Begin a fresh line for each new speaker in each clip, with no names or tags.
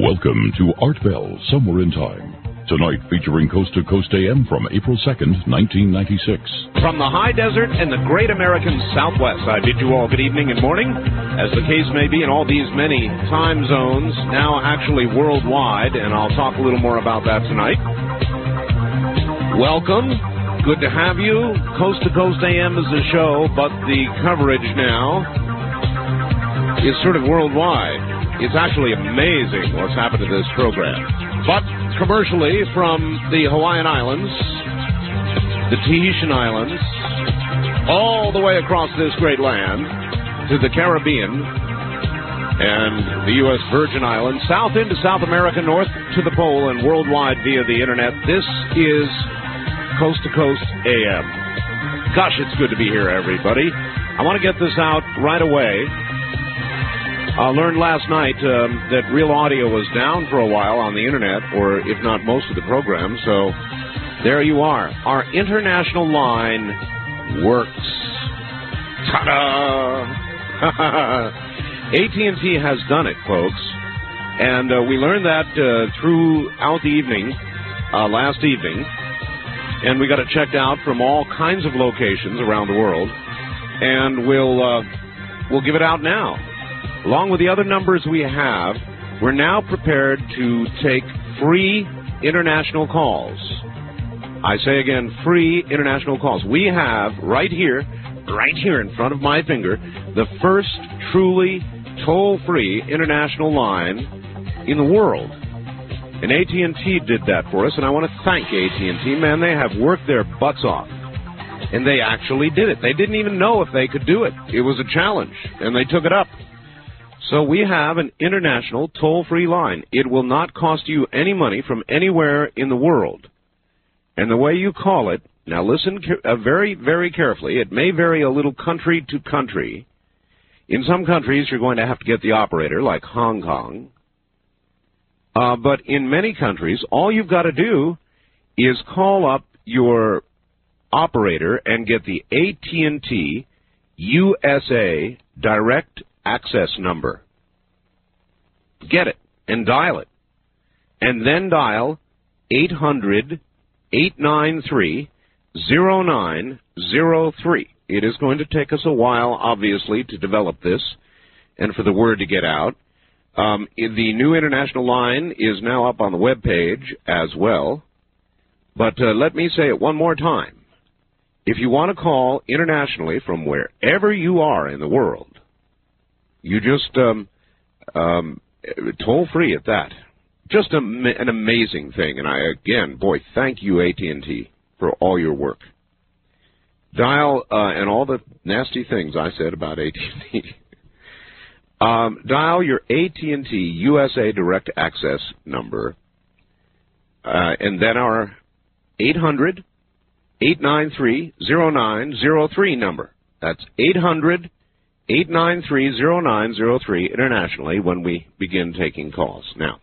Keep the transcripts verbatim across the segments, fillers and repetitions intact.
Welcome to Art Bell, Somewhere in Time. Tonight featuring Coast to Coast A M from April second, nineteen ninety-six.
From the high desert and the great American Southwest, I bid you all good evening and morning. As the case may be in all these many time zones, now actually worldwide, and I'll talk a little more about that tonight. Welcome. Good to have you. Coast to Coast A M is the show, but the coverage now is sort of worldwide. It's actually amazing what's happened to this program. But commercially, from the Hawaiian Islands, the Tahitian Islands, all the way across this great land to the Caribbean and the U S Virgin Islands, south into South America, north to the pole, and worldwide via the internet, this is Coast to Coast A M. Gosh, it's good to be here, everybody. I want to get this out right away. I learned last night um, that Real Audio was down for a while on the internet, or if not most of the program, so there you are. Our international line works. Ta-da! A T and T has done it, folks, and uh, we learned that uh, throughout the evening, uh, last evening, and we got it checked out from all kinds of locations around the world, and we'll uh, we'll give it out now. Along with the other numbers we have, we're now prepared to take free international calls. I say again, free international calls. We have right here, right here in front of my finger, the first truly toll-free international line in the world. And A T and T did that for us, and I want to thank A T and T. Man, they have worked their butts off. And they actually did it. They didn't even know if they could do it. It was a challenge, and they took it up. So we have an international toll-free line. It will not cost you any money from anywhere in the world. And the way you call it, now listen uh, very, very carefully. It may vary a little country to country. In some countries, you're going to have to get the operator, like Hong Kong. Uh, but in many countries, all you've got to do is call up your operator and get the A T and T U S A Direct Access number. Get it and dial it. And then dial eight hundred, eight nine three, zero nine zero three. It is going to take us a while, obviously, to develop this and for the word to get out. Um, the new international line is now up on the web page as well. But uh, let me say it one more time. If you want to call internationally from wherever you are in the world, you just um, um, toll free at that. Just a, an amazing thing. And I, again, boy, thank you, A T and T, for all your work. Dial, uh, and all the nasty things I said about A T and T. um, dial your A T and T U S A Direct Access number, uh, and then our eight hundred, eight nine three, zero nine zero three number. That's eight hundred, eight nine three, zero nine zero three internationally when we begin taking calls. Now,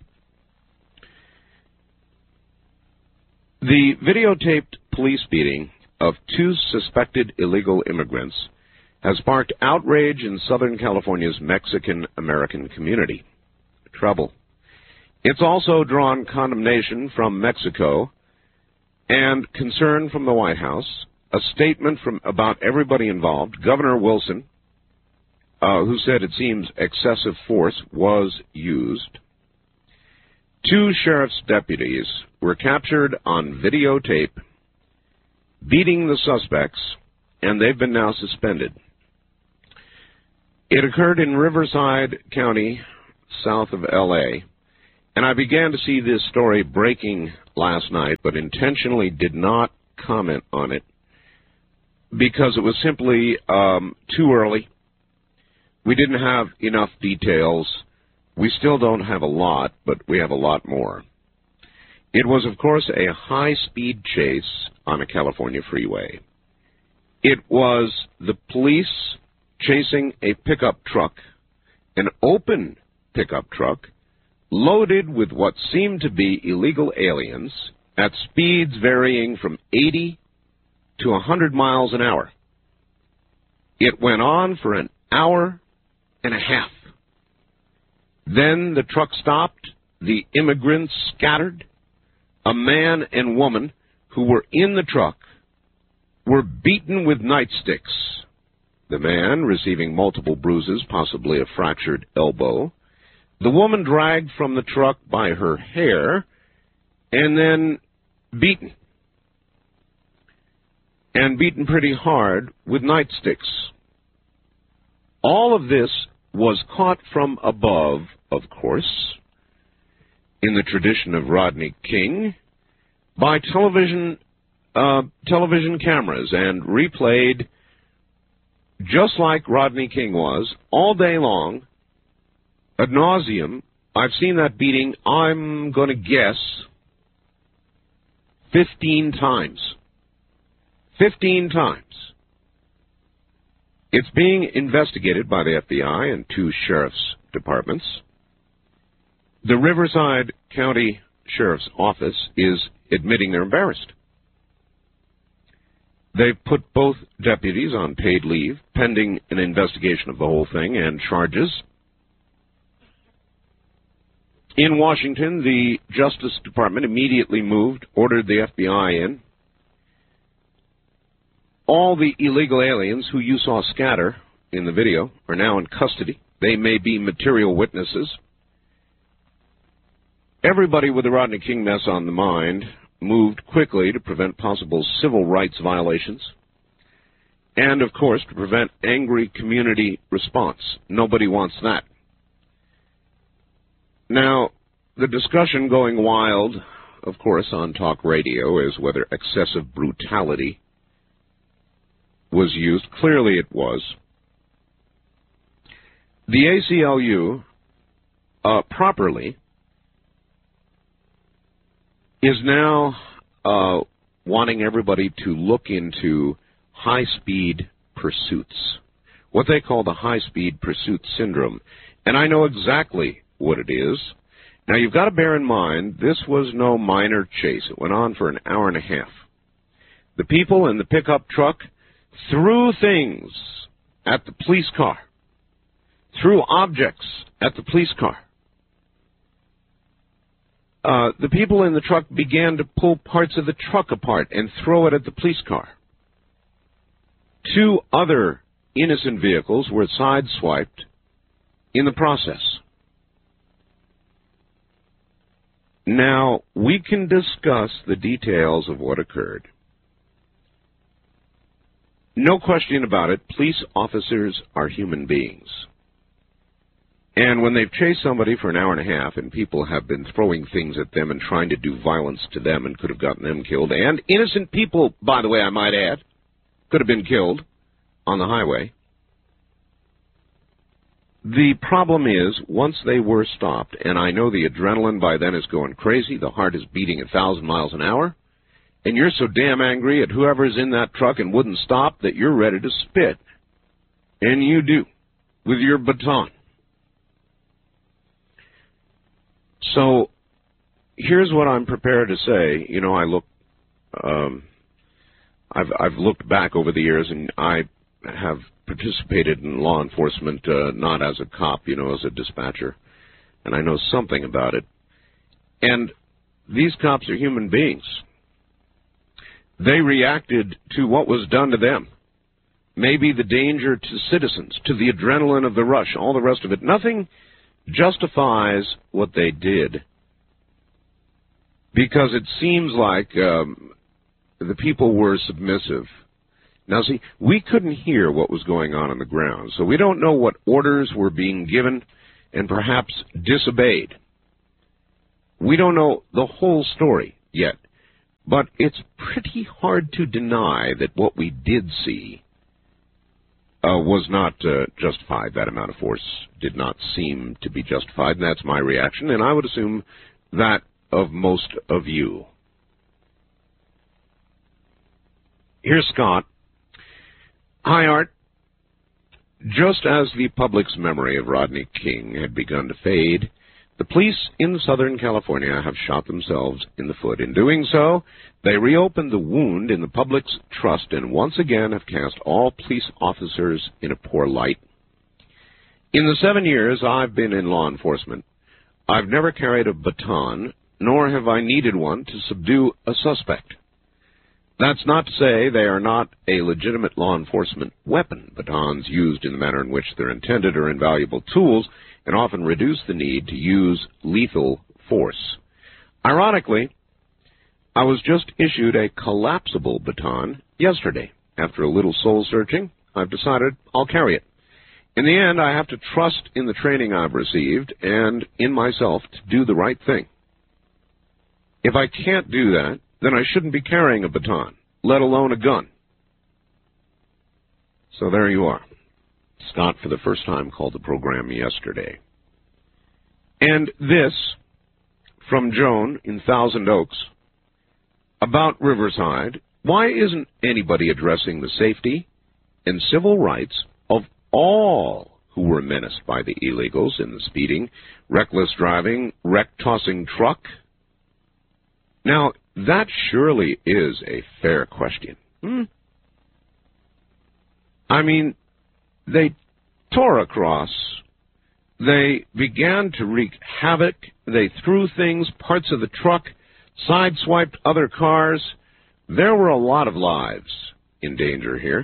the videotaped police beating of two suspected illegal immigrants has sparked outrage in Southern California's Mexican-American community. Trouble. It's also drawn condemnation from Mexico and concern from the White House, a statement from about everybody involved. Governor Wilson, Uh, who said it seems excessive force was used. Two sheriff's deputies were captured on videotape beating the suspects, and they've been now suspended. It occurred in Riverside County, south of L A, and I began to see this story breaking last night, but intentionally did not comment on it because it was simply um, too early. We didn't have enough details. We still don't have a lot, but we have a lot more. It was, of course, a high-speed chase on a California freeway. It was the police chasing a pickup truck, an open pickup truck, loaded with what seemed to be illegal aliens at speeds varying from eighty to one hundred miles an hour. It went on for an hour and a half. Then the truck stopped, the immigrants scattered, a man and woman who were in the truck were beaten with nightsticks. The man receiving multiple bruises, possibly a fractured elbow. The woman dragged from the truck by her hair and then beaten. And beaten pretty hard with nightsticks. All of this was caught from above, of course, in the tradition of Rodney King, by television uh, television cameras and replayed just like Rodney King was, all day long, ad nauseum. I've seen that beating, I'm going to guess, fifteen times. Fifteen times. It's being investigated by the F B I and two sheriff's departments. The Riverside County Sheriff's Office is admitting they're embarrassed. They've put both deputies on paid leave, pending an investigation of the whole thing and charges. In Washington, the Justice Department immediately moved, ordered the F B I in. All the illegal aliens who you saw scatter in the video are now in custody. They may be material witnesses. Everybody with the Rodney King mess on the mind moved quickly to prevent possible civil rights violations and, of course, to prevent angry community response. Nobody wants that. Now, the discussion going wild, of course, on talk radio is whether excessive brutality was used. Clearly it was. The A C L U, uh, properly, is now uh, wanting everybody to look into high-speed pursuits, what they call the high-speed pursuit syndrome. And I know exactly what it is. Now, you've got to bear in mind, this was no minor chase. It went on for an hour and a half. The people in the pickup truck threw things at the police car, threw objects at the police car. Uh, the people in the truck began to pull parts of the truck apart and throw it at the police car. Two other innocent vehicles were sideswiped in the process. Now, we can discuss the details of what occurred. No question about it, police officers are human beings. And when they've chased somebody for an hour and a half and people have been throwing things at them and trying to do violence to them and could have gotten them killed, and innocent people, by the way, I might add, could have been killed on the highway, the problem is, once they were stopped, and I know the adrenaline by then is going crazy, the heart is beating a thousand miles an hour, and you're so damn angry at whoever's in that truck and wouldn't stop that you're ready to spit. And you do, with your baton. So, here's what I'm prepared to say. You know, I look, um, I've, I've looked back over the years, and I have participated in law enforcement, uh, not as a cop, you know, as a dispatcher, and I know something about it. And these cops are human beings. They reacted to what was done to them. Maybe the danger to citizens, to the adrenaline of the rush, all the rest of it. Nothing justifies what they did, because it seems like um, the people were submissive. Now, see, we couldn't hear what was going on on the ground, so we don't know what orders were being given and perhaps disobeyed. We don't know the whole story yet, but it's pretty hard to deny that what we did see Uh, was not uh, justified. That amount of force did not seem to be justified, and that's my reaction, and I would assume that of most of you. Here's Scott. Hi, Art. Just as the public's memory of Rodney King had begun to fade, the police in Southern California have shot themselves in the foot. In doing so, they reopened the wound in the public's trust and once again have cast all police officers in a poor light. In the seven years I've been in law enforcement, I've never carried a baton, nor have I needed one to subdue a suspect. That's not to say they are not a legitimate law enforcement weapon. Batons used in the manner in which they're intended are invaluable tools and often reduce the need to use lethal force. Ironically, I was just issued a collapsible baton yesterday. After a little soul-searching, I've decided I'll carry it. In the end, I have to trust in the training I've received and in myself to do the right thing. If I can't do that, then I shouldn't be carrying a baton, let alone a gun. So there you are. Scott, for the first time, called the program yesterday. And this, from Joan in Thousand Oaks, about Riverside. Why isn't anybody addressing the safety and civil rights of all who were menaced by the illegals in the speeding, reckless driving, wreck-tossing truck? Now, that surely is a fair question. Hmm? I mean, they tore across. They began to wreak havoc. They threw things, parts of the truck, sideswiped other cars. There were a lot of lives in danger here.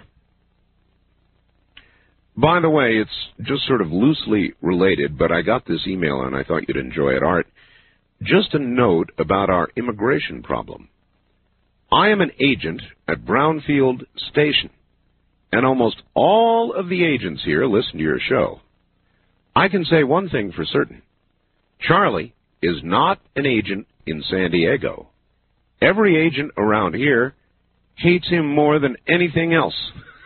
By the way, it's just sort of loosely related, but I got this email and I thought you'd enjoy it. Art, just a note about our immigration problem. I am an agent at Brownfield Station, and almost all of the agents here listen to your show. I can say one thing for certain. Charlie is not an agent in San Diego. Every agent around here hates him more than anything else.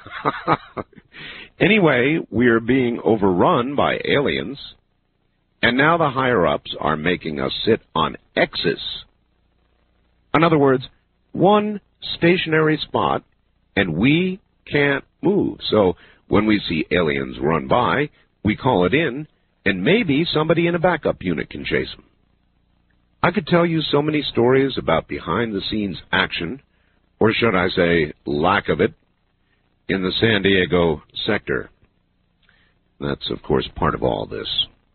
Anyway, we are being overrun by aliens, and now the higher-ups are making us sit on X's. In other words, one stationary spot, and we can't move. So when we see aliens run by, we call it in, and maybe somebody in a backup unit can chase them. I could tell you so many stories about behind-the-scenes action, or should I say lack of it, in the San Diego sector. That's, of course, part of all this.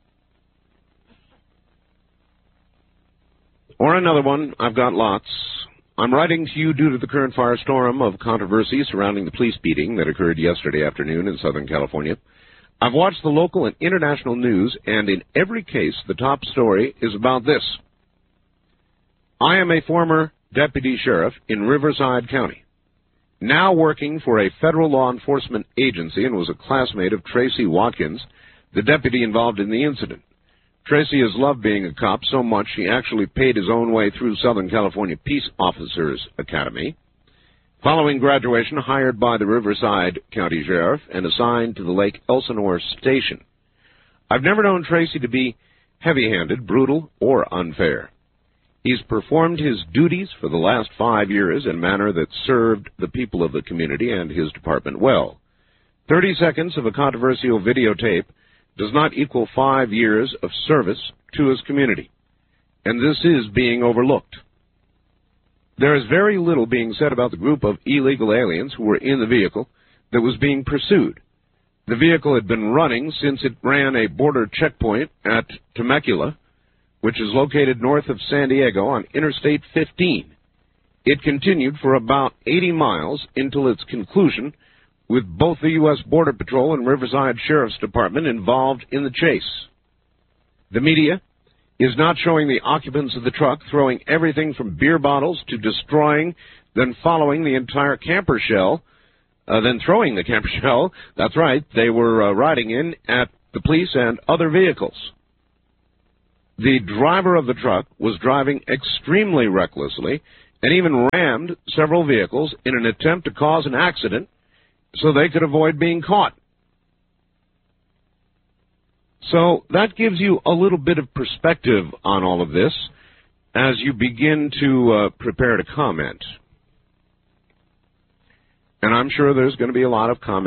Or another one, I've got lots. I'm writing to you due to the current firestorm of controversy surrounding the police beating that occurred yesterday afternoon in Southern California. I've watched the local and international news, and in every case, the top story is about this. I am a former deputy sheriff in Riverside County, now working for a federal law enforcement agency, and was a classmate of Tracy Watkins, the deputy involved in the incident. Tracy has loved being a cop so much he actually paid his own way through Southern California Peace Officers Academy. Following graduation, hired by the Riverside County Sheriff and assigned to the Lake Elsinore Station. I've never known Tracy to be heavy-handed, brutal, or unfair. He's performed his duties for the last five years in a manner that served the people of the community and his department well. Thirty seconds of a controversial videotape does not equal five years of service to his community, and this is being overlooked. There is very little being said about the group of illegal aliens who were in the vehicle that was being pursued. The vehicle had been running since it ran a border checkpoint at Temecula, which is located north of San Diego on Interstate fifteen. It continued for about eighty miles until its conclusion, with both the U S Border Patrol and Riverside Sheriff's Department involved in the chase. The media is not showing the occupants of the truck throwing everything from beer bottles to destroying, then following the entire camper shell, uh, then throwing the camper shell. That's right, they were uh, riding in at the police and other vehicles. The driver of the truck was driving extremely recklessly and even rammed several vehicles in an attempt to cause an accident so they could avoid being caught. So that gives you a little bit of perspective on all of this as you begin to uh, prepare to comment. And I'm sure there's going to be a lot of comments.